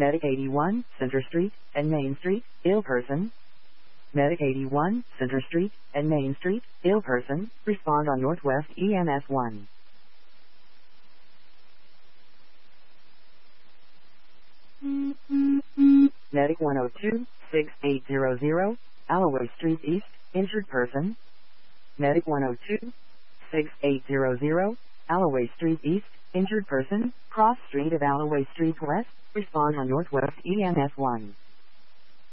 Medic 81, Center Street and Main Street, ill person. Medic 81, Center Street and Main Street, ill person, respond on Northwest EMS 1. Medic 102, 6800, Alloway Street East, injured person. Medic 102, 6800, Alloway Street East, injured person, cross street of Alloway Street West, respond on Northwest EMS 1.